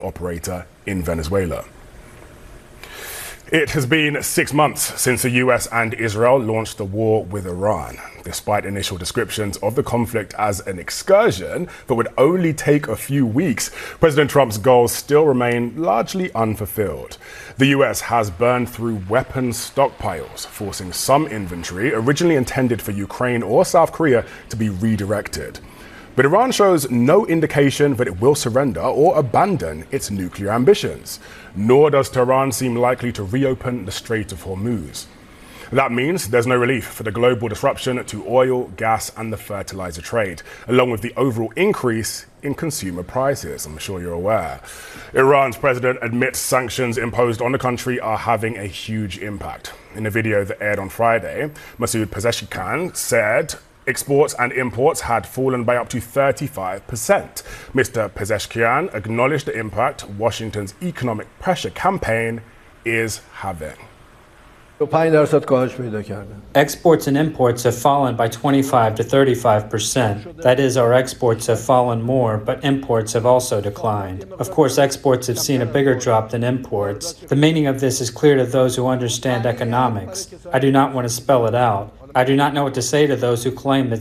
operator in Venezuela. It has been 6 months since the US and Israel launched the war with Iran. Despite initial descriptions of the conflict as an excursion that would only take a few weeks, President Trump's goals still remain largely unfulfilled. The US has burned through weapons stockpiles, forcing some inventory originally intended for Ukraine or South Korea to be redirected. But Iran shows no indication that it will surrender or abandon its nuclear ambitions, nor does Tehran seem likely to reopen the Strait of Hormuz. That means there's no relief for the global disruption to oil, gas, and the fertilizer trade, along with the overall increase in consumer prices, I'm sure you're aware. Iran's president admits sanctions imposed on the country are having a huge impact. In a video that aired on Friday, Masoud Pezeshkian said exports and imports had fallen by up to 35%. Mr. Pezeshkian acknowledged the impact Washington's economic pressure campaign is having. Exports and imports have fallen by 25 to 35%. That is, our exports have fallen more, but imports have also declined. Of course, exports have seen a bigger drop than imports. The meaning of this is clear to those who understand economics. I do not want to spell it out. I do not know what to say to those who claim that